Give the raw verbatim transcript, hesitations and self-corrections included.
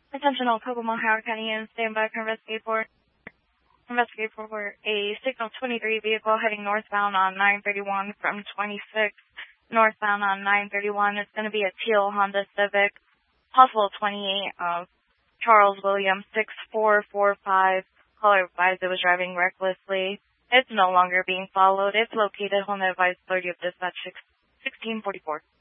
Attention all Kokomo, Howard County, and stand by for investigate for investigate for a signal twenty-three vehicle heading northbound on nine thirty-one from twenty-six northbound on nine thirty-one. It's going to be a teal Honda Civic, possible twenty-eight of Charles Williams six four four five. Caller advised it was driving recklessly. It's no longer being followed. It's located. Honda advised thirty of dispatch sixteen forty-four.